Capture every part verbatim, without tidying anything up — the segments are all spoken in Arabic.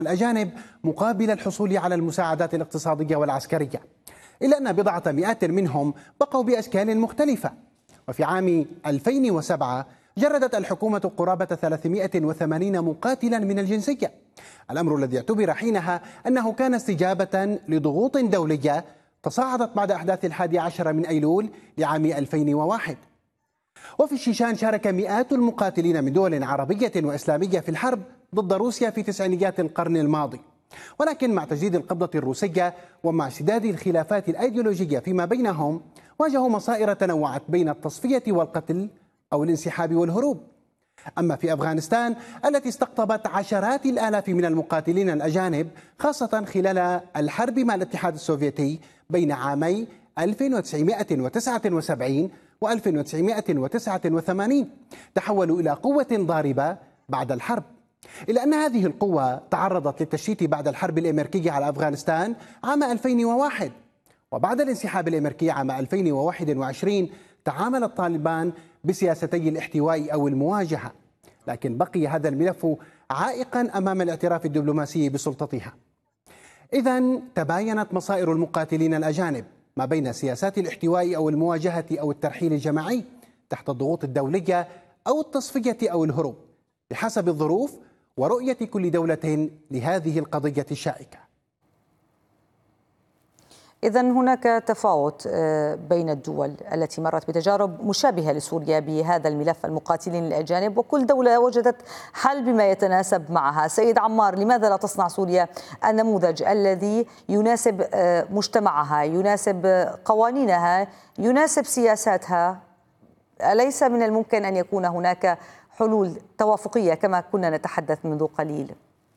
الأجانب مقابل الحصول على المساعدات الاقتصادية والعسكرية، إلا أن بضعة مئات منهم بقوا بأشكال مختلفة. وفي عام ألفين وسبعة جردت الحكومة قرابة ثلاثمئة وثمانين مقاتلا من الجنسية، الأمر الذي اعتبر حينها أنه كان استجابة لضغوط دولية تصاعدت بعد أحداث الحادي عشر من أيلول لعام ألفين وواحد. وفي الشيشان شارك مئات المقاتلين من دول عربية وإسلامية في الحرب ضد روسيا في تسعينيات القرن الماضي، ولكن مع تجديد القبضة الروسية ومع اشتداد الخلافات الأيديولوجية فيما بينهم واجهوا مصائر تنوعت بين التصفية والقتل أو الانسحاب والهروب. أما في أفغانستان التي استقطبت عشرات الآلاف من المقاتلين الأجانب خاصة خلال الحرب مع الاتحاد السوفيتي بين عامي ألف وتسعمئة وتسعة وسبعين و ألف وتسعمئة وتسعة وثمانين، تحولوا إلى قوة ضاربة بعد الحرب، إلا أن هذه القوة تعرضت للتشتيت بعد الحرب الأمريكية على أفغانستان عام ألفين وواحد. وبعد الانسحاب الأمريكي عام ألفين وواحد وعشرين تعامل الطالبان بسياستي الاحتواء أو المواجهة، لكن بقي هذا الملف عائقا أمام الاعتراف الدبلوماسي بسلطتها. إذن تباينت مصائر المقاتلين الأجانب ما بين سياسات الاحتواء أو المواجهة أو الترحيل الجماعي تحت الضغوط الدولية أو التصفية أو الهروب بحسب الظروف ورؤية كل دولة لهذه القضية الشائكة. إذن هناك تفاوت بين الدول التي مرت بتجارب مشابهة لسوريا بهذا الملف المقاتلين الأجانب، وكل دولة وجدت حل بما يتناسب معها. سيد عمار، لماذا لا تصنع سوريا النموذج الذي يناسب مجتمعها، يناسب قوانينها، يناسب سياساتها؟ أليس من الممكن أن يكون هناك حلول توافقية كما كنا نتحدث منذ قليل؟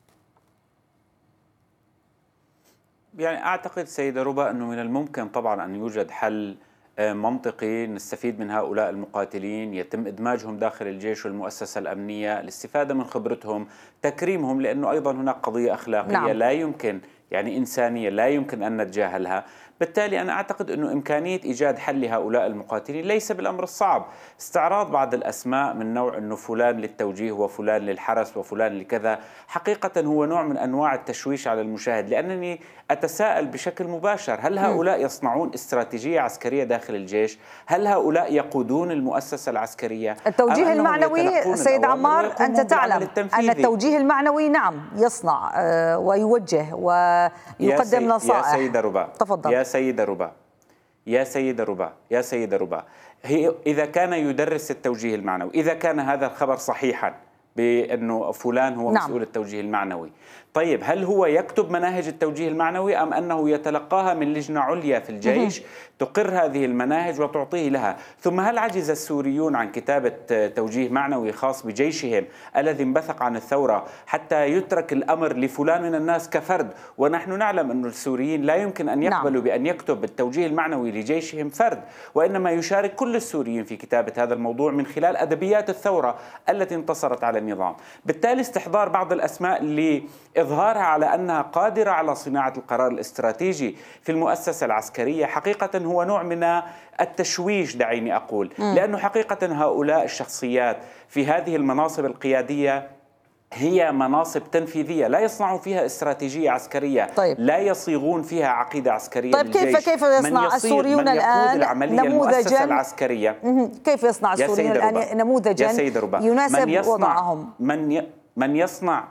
يعني أعتقد سيدة ربا أنه من الممكن طبعا أن يوجد حل منطقي نستفيد من هؤلاء المقاتلين، يتم إدماجهم داخل الجيش والمؤسسة الأمنية، الاستفادة من خبرتهم، تكريمهم، لأنه أيضا هناك قضية أخلاقية نعم. لا يمكن يعني إنسانية لا يمكن أن نتجاهلها. بالتالي أنا أعتقد أنه إمكانية إيجاد حل لهؤلاء المقاتلين ليس بالأمر الصعب. استعراض بعض الأسماء من نوع أنه فلان للتوجيه وفلان للحرس وفلان لكذا حقيقة هو نوع من أنواع التشويش على المشاهد، لأنني أتساءل بشكل مباشر: هل هؤلاء يصنعون استراتيجية عسكرية داخل الجيش؟ هل هؤلاء يقودون المؤسسة العسكرية؟ التوجيه المعنوي سيد عمار، أنت تعلم أن التوجيه المعنوي نعم يصنع ويوجه ويقدم نصائح. يا سيدة ربا تفضل. يا سيدة ربا يا سيدة ربا يا سيدة ربا هي إذا كان يدرس التوجيه المعنوي، إذا كان هذا الخبر صحيحا بأنه فلان هو نعم. مسؤول التوجيه المعنوي، طيب هل هو يكتب مناهج التوجيه المعنوي أم أنه يتلقاها من لجنة عليا في الجيش تقر هذه المناهج وتعطيه لها؟ ثم هل عجز السوريون عن كتابة توجيه معنوي خاص بجيشهم الذي انبثق عن الثورة حتى يترك الأمر لفلان من الناس كفرد؟ ونحن نعلم أن السوريين لا يمكن أن يقبلوا نعم. بأن يكتب التوجيه المعنوي لجيشهم فرد، وإنما يشارك كل السوريين في كتابة هذا الموضوع من خلال أدبيات الثورة التي انتصرت على النظام. بالتالي استحضار بعض الأسماء اللي إظهارها على أنها قادرة على صناعة القرار الاستراتيجي في المؤسسة العسكرية حقيقة هو نوع من التشويش، دعيني أقول، لأنه حقيقة هؤلاء الشخصيات في هذه المناصب القيادية هي مناصب تنفيذية، لا يصنعون فيها استراتيجية عسكرية. طيب. لا يصيغون فيها عقيدة عسكرية. طيب كيف كيف يصنع السوريون الآن نموذجا العسكرية؟ كيف يصنع السوريون الآن نموذجا يناسب من وضعهم؟ من ي... من يصنع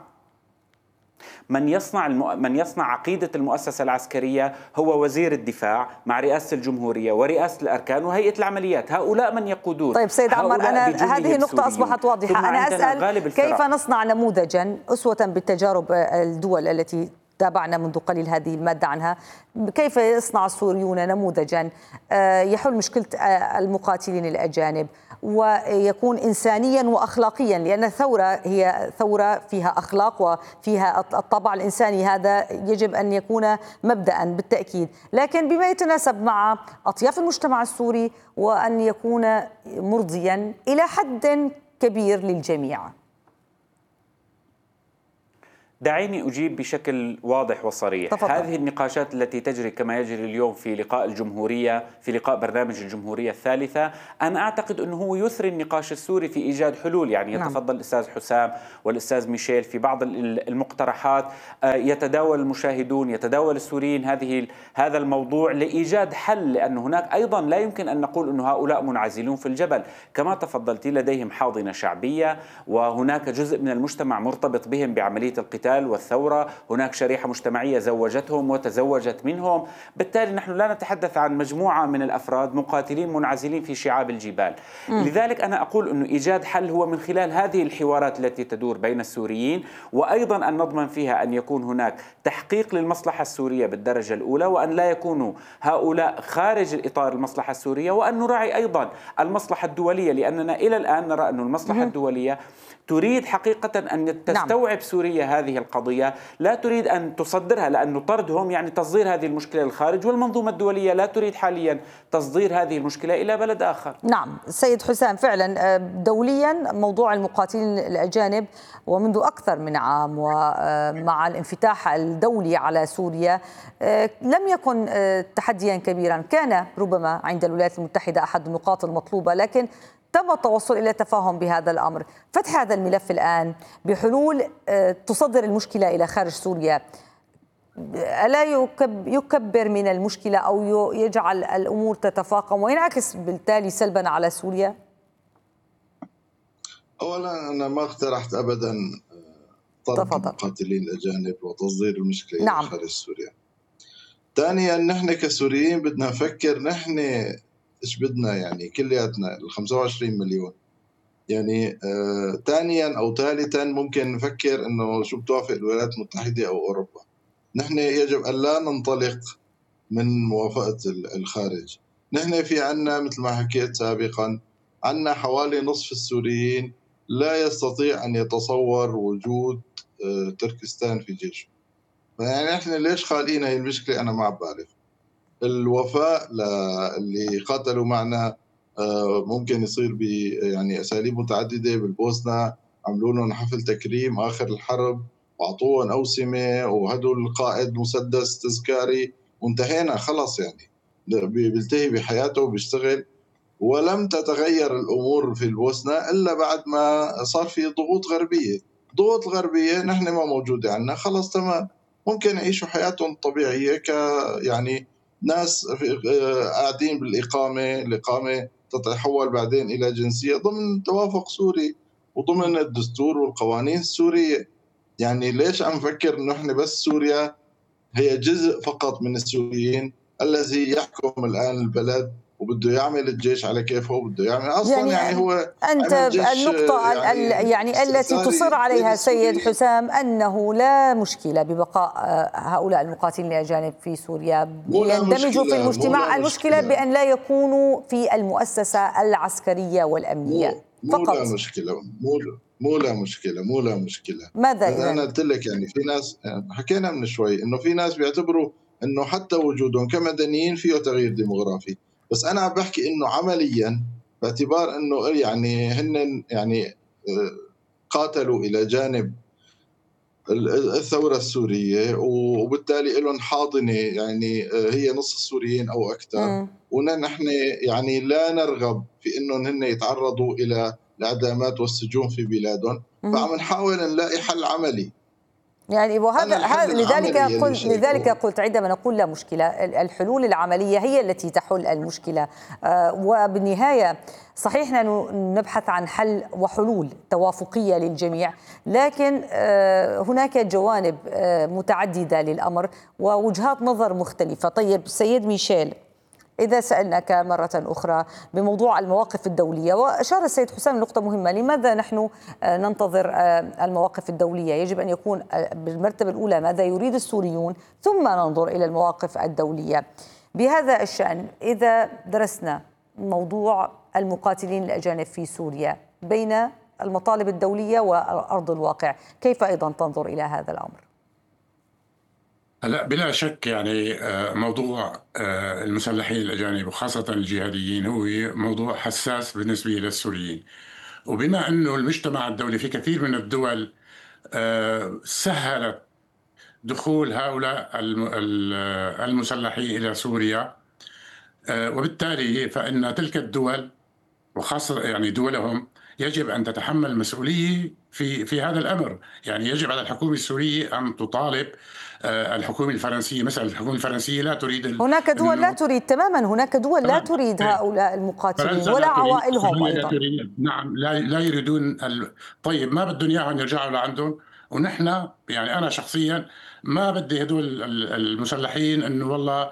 من يصنع الم... من يصنع عقيدة المؤسسة العسكرية هو وزير الدفاع مع رئاسة الجمهورية ورئاسة الأركان وهيئة العمليات، هؤلاء من يقودون. طيب سيد عمار، أنا هذه النقطة أصبحت واضحة. أنا أسأل كيف نصنع نموذجا أسوة بالتجارب الدول التي تابعنا منذ قليل هذه المادة عنها، كيف يصنع السوريون نموذجا يحل مشكلة المقاتلين الأجانب ويكون إنسانيا وأخلاقيا، لأن الثورة هي ثورة فيها أخلاق وفيها الطابع الإنساني، هذا يجب أن يكون مبدأ بالتأكيد، لكن بما يتناسب مع أطياف المجتمع السوري وأن يكون مرضيا إلى حد كبير للجميع. دعيني أجيب بشكل واضح وصريح. تفضل. هذه النقاشات التي تجري كما يجري اليوم في لقاء الجمهورية، في لقاء برنامج الجمهورية الثالثة، أنا أعتقد أنه هو يثري النقاش السوري في إيجاد حلول. يعني يتفضل نعم. الأستاذ حسام والأستاذ ميشيل في بعض المقترحات، يتداول المشاهدون، يتداول السوريين هذه هذا الموضوع لإيجاد حل، لأن هناك أيضا لا يمكن أن نقول أن هؤلاء منعزلون في الجبل. كما تفضلت لديهم حاضنة شعبية، وهناك جزء من المجتمع مرتبط بهم بعملية القتال والثورة، هناك شريحة مجتمعية زوجتهم وتزوجت منهم. بالتالي نحن لا نتحدث عن مجموعة من الأفراد مقاتلين منعزلين في شعاب الجبال. م. لذلك أنا أقول أن إيجاد حل هو من خلال هذه الحوارات التي تدور بين السوريين، وأيضا أن نضمن فيها أن يكون هناك تحقيق للمصلحة السورية بالدرجة الأولى، وأن لا يكونوا هؤلاء خارج الإطار المصلحة السورية، وأن نراعي أيضا المصلحة الدولية، لأننا إلى الآن نرى أن المصلحة م. الدولية تريد حقيقة أن تستوعب نعم. سوريا هذه القضية، لا تريد أن تصدرها، لأنه طردهم يعني تصدير هذه المشكلة للخارج، والمنظومة الدولية لا تريد حاليا تصدير هذه المشكلة إلى بلد آخر. نعم سيد حسام، فعلا دوليا موضوع المقاتلين الأجانب ومنذ أكثر من عام ومع الانفتاح الدولي على سوريا لم يكن تحديا كبيرا، كان ربما عند الولايات المتحدة أحد النقاط المطلوبة، لكن تم التوصل إلى تفاهم بهذا الأمر. فتح هذا الملف الآن بحلول تصدر المشكلة إلى خارج سوريا ألا يكبر من المشكلة أو يجعل الأمور تتفاقم وينعكس بالتالي سلبا على سوريا؟ أولا أنا ما اقترحت أبدا طرد المقاتلين الأجانب وتصدير المشكلة نعم. إلى خارج سوريا. ثانيا نحن كسوريين بدنا نفكر نحن إيش بدنا، يعني كلياتنا ال خمسة وعشرين مليون. يعني آه ثانيا أو ثالثا ممكن نفكر إنه شو بتوافق الولايات المتحدة أو أوروبا. نحن يجب أن لا ننطلق من موافقة الخارج. نحن في عنا مثل ما حكيت سابقا، عنا حوالي نصف السوريين لا يستطيع أن يتصور وجود آه تركستان في جيشه. يعني نحن ليش خالقين هي المشكلة أنا ما بعرف. الوفاء اللي قاتلوا معنا ممكن يصير ب يعني اساليب متعدده. بالبوسنه عملوا لهم حفل تكريم اخر الحرب واعطوهم اوسمه وهدوا القائد مسدس تذكاري وانتهينا خلص، يعني بيلتهي بحياته وبيشتغل. ولم تتغير الامور في البوسنه الا بعد ما صار في ضغوط غربيه. ضغوط غربيه نحن ما موجوده عندنا، خلص تمام ممكن يعيشوا حياتهم الطبيعيه ك يعني ناس قاعدين بالإقامة، الإقامة تتحول بعدين إلى جنسية ضمن توافق سوري وضمن الدستور والقوانين السورية. يعني ليش عم نفكر إنه إحنا بس سوريا هي جزء فقط من السوريين الذي يحكم الآن البلد وبده يعمل الجيش على كيفه وبده يعمل أصلا يعني, يعني هو أنت النقطة يعني, يعني التي تصر عليها سيد حسام أنه لا مشكلة ببقاء هؤلاء المقاتلين الأجانب في سوريا، يندمجوا في المجتمع. المشكلة بأن لا يكونوا في المؤسسة العسكرية والأمنية مو فقط. لا مشكلة مو مو لا مشكلة مو لا مشكلة ماذا إذن؟ أنا قلت لك يعني في ناس حكينا من شوي إنه في ناس بيعتبروا إنه حتى وجودهم كمدنيين فيه تغيير ديموغرافي، بس أنا عم بحكي إنه عمليا باعتبار إنه يعني هن يعني قاتلوا إلى جانب الثورة السورية وبالتالي لهم حاضنة، يعني هي نص السوريين أو أكثر، ونحن يعني لا نرغب في إنهم هن يتعرضوا إلى الإعدامات والسجون في بلادهم، فعم نحاول نلاقي حل عملي. يعني وهذا هذا لذلك قلت لذلك قلت عندما نقول لا مشكلة، الحلول العملية هي التي تحل المشكلة. وبالنهاية صحيح نحن نبحث عن حل وحلول توافقية للجميع، لكن هناك جوانب متعددة للأمر ووجهات نظر مختلفة. طيب سيد ميشيل، إذا سألناك مرة أخرى بموضوع المواقف الدولية، وأشار السيد حسام لنقطة مهمة، لماذا نحن ننتظر المواقف الدولية؟ يجب أن يكون بالمرتبة الأولى ماذا يريد السوريون ثم ننظر إلى المواقف الدولية. بهذا الشأن إذا درسنا موضوع المقاتلين الأجانب في سوريا بين المطالب الدولية وأرض الواقع، كيف أيضا تنظر إلى هذا الأمر؟ لا بلا شك يعني موضوع المسلحين الأجانب وخاصة الجهاديين هو موضوع حساس بالنسبة للسوريين، وبما أنه المجتمع الدولي في كثير من الدول سهلت دخول هؤلاء المسلحين إلى سوريا، وبالتالي فإن تلك الدول وخاصة يعني دولهم يجب أن تتحمل مسؤولية في في هذا الأمر. يعني يجب على الحكومة السورية أن تطالب الحكومة الفرنسية. مثلا الحكومة الفرنسية لا تريد، هناك دول لا تريد تماما، هناك دول لا تريد هؤلاء المقاتلين ولا عوائلهم أيضا. نعم، لا لا يريدون. طيب ما بدهم إياهم يرجعوا لعندهم، ونحن يعني أنا شخصيا ما بدي هدول المسلحين أنه والله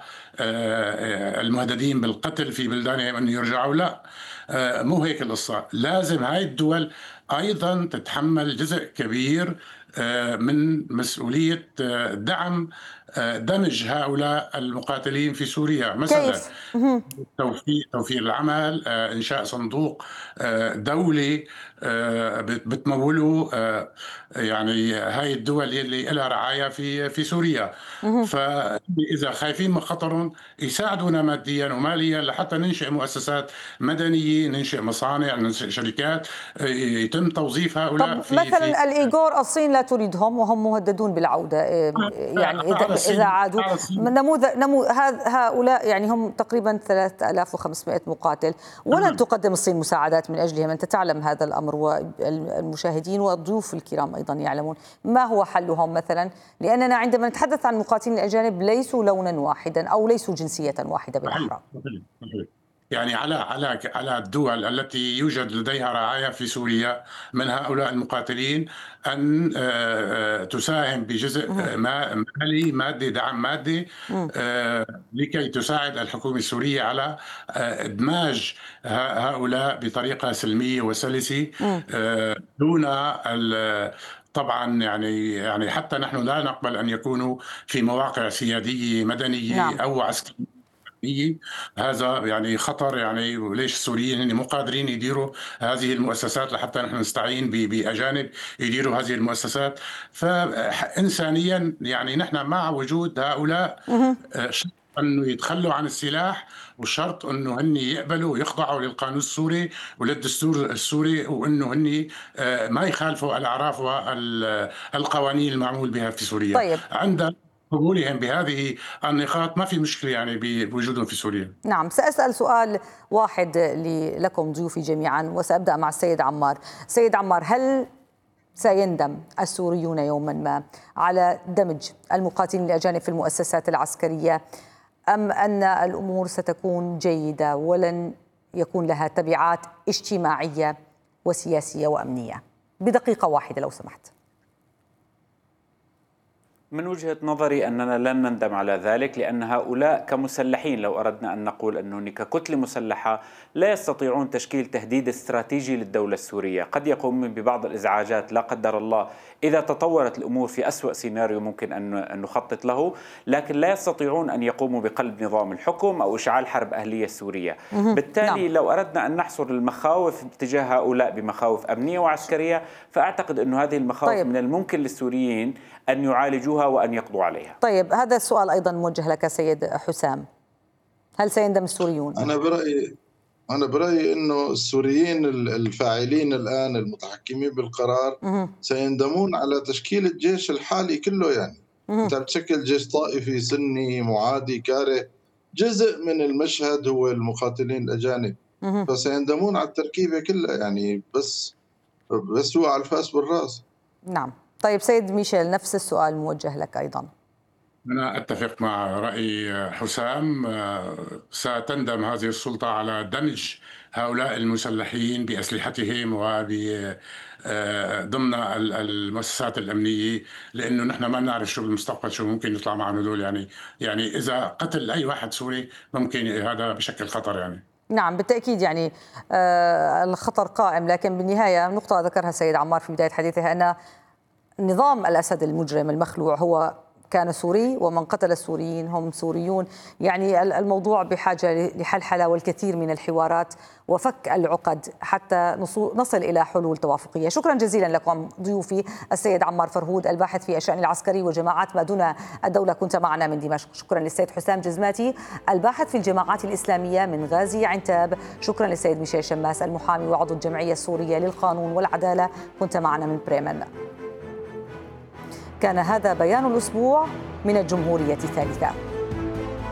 المهددين بالقتل في بلدانهم أن يرجعوا. لا، مو هيك القصة. لازم هاي الدول أيضا تتحمل جزء كبير من مسؤولية دعم دمج هؤلاء المقاتلين في سوريا. مثلا توفير توفير العمل، إنشاء صندوق دولي بتموله يعني هاي الدول اللي لها رعاية في في سوريا. فإذا خايفين من خطرهم يساعدونا ماديا وماليا لحتى ننشئ مؤسسات مدنية، ننشئ مصانع، ننشئ شركات يتم توظيف هؤلاء. في مثلا في الإيغور الصين لا تريدهم وهم مهددون بالعودة، يعني إذا إذا عادوا. نموذج نمو هؤلاء يعني هم تقريبا ثلاثة آلاف وخمسمائة مقاتل، ولن تقدم الصين مساعدات من أجلهم. أنت تعلم هذا الأمر والمشاهدين والضيوف الكرام أيضا يعلمون. ما هو حلهم مثلا؟ لأننا عندما نتحدث عن المقاتلين الأجانب ليسوا لونا واحدا أو ليسوا جنسية واحدة بالأحرى. يعني على على على الدول التي يوجد لديها رعاية في سوريا من هؤلاء المقاتلين أن تساهم بجزء مالي مادي، دعم مادي، لكي تساعد الحكومة السورية على إدماج هؤلاء بطريقة سلمية وسلسة دون طبعا يعني يعني حتى نحن لا نقبل أن يكونوا في مواقع سيادية مدنية نعم. أو عسكرية. هذا يعني خطر. يعني وليش السوريين هن مو قادرين يديروا هذه المؤسسات لحتى نحن نستعين بأجانب يديروا هذه المؤسسات؟ فإنسانيا يعني نحن مع وجود هؤلاء شرط أنه يتخلوا عن السلاح، والشرط أنه هن يقبلوا ويخضعوا للقانون السوري وللدستور السوري، وأنه هن ما يخالفوا الأعراف والقوانين المعمول بها في سوريا. طيب. عند قبولهم بهذه النقاط ما في مشكلة يعني بوجودهم في سوريا. نعم، سأسأل سؤال واحد لكم ضيوفي جميعا، وسأبدأ مع السيد عمار. سيد عمار، هل سيندم السوريون يوما ما على دمج المقاتلين الأجانب في المؤسسات العسكرية، أم أن الأمور ستكون جيدة ولن يكون لها تبعات اجتماعية وسياسية وأمنية؟ بدقيقة واحدة لو سمحت. من وجهة نظري أننا لن نندم على ذلك، لأن هؤلاء كمسلحين، لو أردنا أن نقول أنه ككتلة مسلحة لا يستطيعون تشكيل تهديد استراتيجي للدولة السورية. قد يقومون ببعض الإزعاجات لا قدر الله إذا تطورت الأمور في أسوأ سيناريو ممكن أن نخطط له، لكن لا يستطيعون أن يقوموا بقلب نظام الحكم أو إشعال حرب أهلية سورية. بالتالي لو أردنا أن نحصر المخاوف تجاه هؤلاء بمخاوف أمنية وعسكرية، فأعتقد أن هذه المخاوف طيب. من الممكن للسوريين أن يعالجوها وأن يقضوا عليها. طيب، هذا السؤال أيضا موجه لك سيد حسام. هل سيندم السوريون؟ أنا برأيي أنا برأيي أنه السوريين الفاعلين الآن المتحكمين بالقرار مه. سيندمون على تشكيل الجيش الحالي كله. يعني مه. أنت بتشكل جيش طائفي سني معادي كاره، جزء من المشهد هو المقاتلين الأجانب، مه. فسيندمون على التركيبة كلها. يعني بس بس هو على الفاس بالرأس. نعم. طيب سيد ميشيل، نفس السؤال موجه لك أيضا. أنا أتفق مع رأي حسام. ستندم هذه السلطة على دمج هؤلاء المسلحين بأسلحتهم وضمن المؤسسات الأمنية، لأنه نحن ما نعرف شو بالمستقبل شو ممكن يطلع معهم هذول. يعني يعني إذا قتل أي واحد سوري ممكن هذا بشكل خطر. يعني نعم بالتأكيد، يعني آه الخطر قائم. لكن بالنهاية نقطة ذكرها السيد عمار في بداية حديثه أن نظام الأسد المجرم المخلوع هو كان سوري، ومن قتل السوريين هم سوريون. يعني الموضوع بحاجة لحلحلة والكثير من الحوارات وفك العقد حتى نصل إلى حلول توافقية. شكرا جزيلا لكم ضيوفي، السيد عمار فرهود الباحث في الشأن العسكري وجماعات ما دون الدولة، كنت معنا من دمشق. شكرا للسيد حسام جزماتي الباحث في الجماعات الإسلامية من غازي عنتاب. شكرا للسيد ميشيل شماس المحامي وعضو الجمعية السورية للقانون والعدالة، كنت معنا من بريمن. كان هذا بيان الأسبوع من الجمهورية الثالثة.